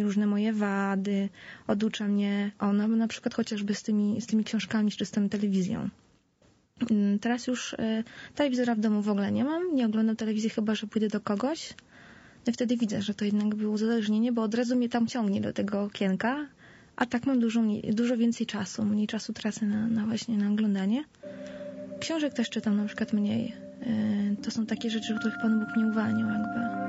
różne moje wady, oducza mnie ona, na przykład chociażby z tymi książkami czy z tą telewizją. Teraz już telewizora w domu w ogóle nie mam, nie oglądam telewizji, chyba że pójdę do kogoś. I wtedy widzę, że to jednak było uzależnienie, bo od razu mnie tam ciągnie do tego okienka, a tak mam dużo więcej czasu, mniej czasu tracę właśnie na oglądanie. Książek też czytam na przykład mniej. To są takie rzeczy, których Pan Bóg nie uwalniał jakby.